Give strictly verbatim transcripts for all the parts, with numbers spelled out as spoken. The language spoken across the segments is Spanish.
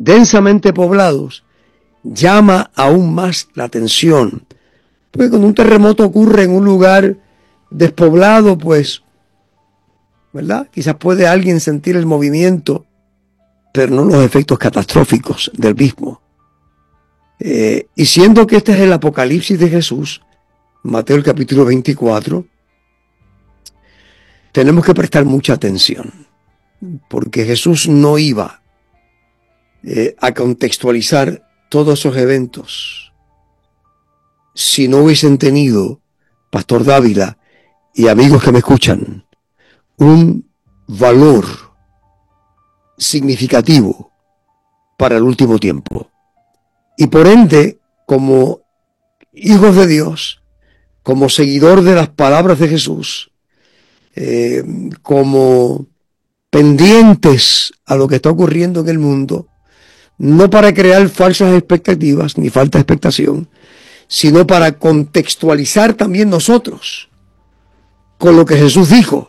densamente poblados, llama aún más la atención. Porque cuando un terremoto ocurre en un lugar despoblado, pues, ¿verdad? Quizás puede alguien sentir el movimiento, pero no los efectos catastróficos del mismo. Eh, y siendo que este es el Apocalipsis de Jesús, Mateo el capítulo veinticuatro, tenemos que prestar mucha atención, porque Jesús no iba eh, a contextualizar todos esos eventos si no hubiesen tenido, Pastor Dávila y amigos que me escuchan, un valor significativo para el último tiempo. Y por ende, como hijos de Dios, como seguidor de las palabras de Jesús, eh, como pendientes a lo que está ocurriendo en el mundo, no para crear falsas expectativas ni falta de expectación, sino para contextualizar también nosotros con lo que Jesús dijo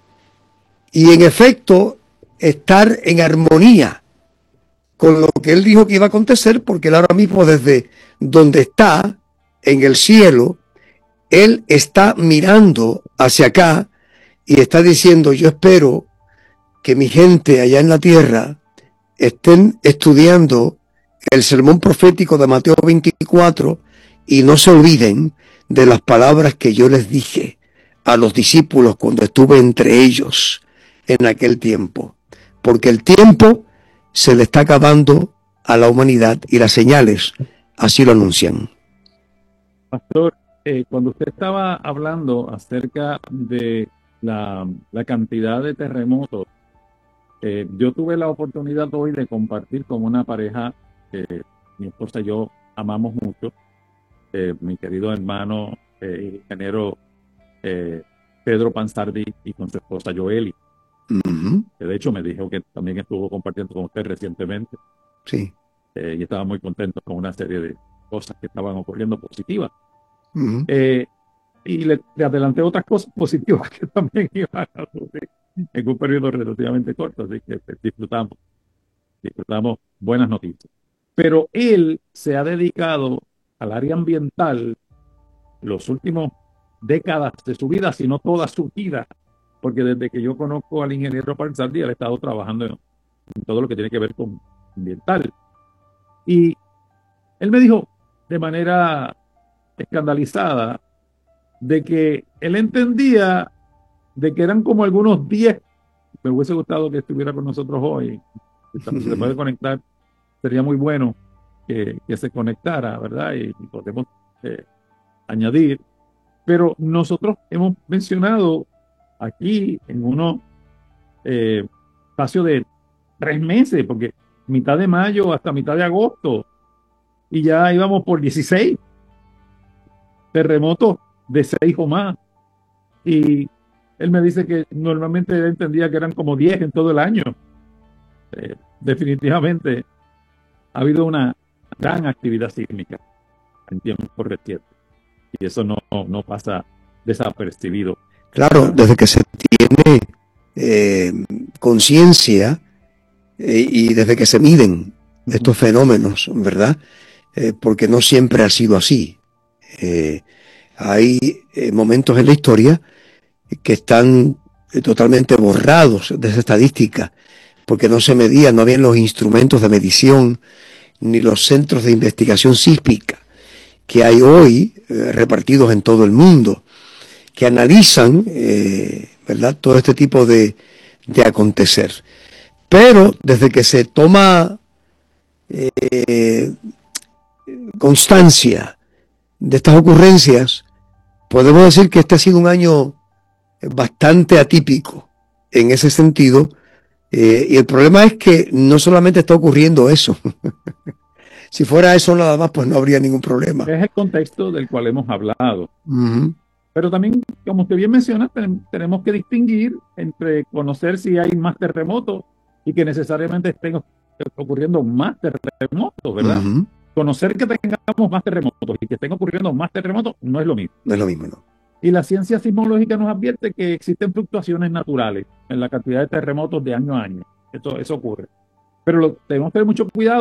y en efecto estar en armonía con lo que Él dijo que iba a acontecer, porque Él ahora mismo desde donde está, en el cielo, Él está mirando hacia acá y está diciendo: yo espero que mi gente allá en la tierra estén estudiando el sermón profético de Mateo veinticuatro y no se olviden de las palabras que yo les dije a los discípulos cuando estuve entre ellos en aquel tiempo, porque el tiempo se le está acabando a la humanidad y las señales así lo anuncian. Pastor, eh, cuando usted estaba hablando acerca de la, la cantidad de terremotos, eh, yo tuve la oportunidad hoy de compartir con una pareja que mi esposa y yo amamos mucho, eh, mi querido hermano eh, ingeniero eh, Pedro Panzardi y con su esposa Joeli. Uh-huh. Que de hecho me dijo que también estuvo compartiendo con usted recientemente. Sí. Eh, y estaba muy contento con una serie de cosas que estaban ocurriendo positivas. Uh-huh. Eh, y le, le adelanté otras cosas positivas que también iban a ocurrir en un periodo relativamente corto, así que pues, disfrutamos, disfrutamos buenas noticias. Pero él se ha dedicado al área ambiental los últimos décadas de su vida, si no toda su vida, porque desde que yo conozco al ingeniero Panzardi, él ha estado trabajando en, en todo lo que tiene que ver con ambiental. Y él me dijo de manera escandalizada de que él entendía de que eran como algunos diez. Me hubiese gustado que estuviera con nosotros hoy. Si se puede conectar, sería muy bueno que, que se conectara, ¿verdad? Y, y podemos eh, añadir. Pero nosotros hemos mencionado aquí en unos eh, espacio de tres meses, porque mitad de mayo hasta mitad de agosto, y ya íbamos por dieciséis terremotos de seis o más. Y él me dice que normalmente él entendía que eran como diez en todo el año. Eh, definitivamente ha habido una gran actividad sísmica en tiempo reciente. Y eso no, no pasa desapercibido. Claro, desde que se tiene eh, conciencia eh, y desde que se miden uh-huh. estos fenómenos, ¿verdad? Eh, porque no siempre ha sido así. Eh, hay eh, momentos en la historia que están eh, totalmente borrados de esa estadística, porque no se medían, no habían los instrumentos de medición ni los centros de investigación sísmica que hay hoy eh, repartidos en todo el mundo, que analizan, eh, ¿verdad?, todo este tipo de, de acontecer. Pero desde que se toma eh, constancia de estas ocurrencias, podemos decir que este ha sido un año bastante atípico en ese sentido, eh, y el problema es que no solamente está ocurriendo eso. Si fuera eso nada más, pues no habría ningún problema. Es el contexto del cual hemos hablado. Uh-huh. Pero también, como usted bien menciona, tenemos que distinguir entre conocer si hay más terremotos y que necesariamente estén ocurriendo más terremotos, ¿verdad? Uh-huh. Conocer que tengamos más terremotos y que estén ocurriendo más terremotos no es lo mismo. No es lo mismo, ¿no? Y la ciencia sismológica nos advierte que existen fluctuaciones naturales en la cantidad de terremotos de año a año. Eso, eso ocurre. Pero lo, tenemos que tener mucho cuidado